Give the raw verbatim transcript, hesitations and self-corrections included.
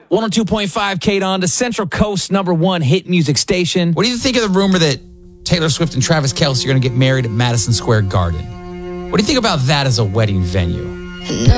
one oh two point five K on the Central Coast number one hit music station. What do you think of the rumor that Taylor Swift and Travis Kelce are going to get married at Madison Square Garden? What do you think about that as a wedding venue?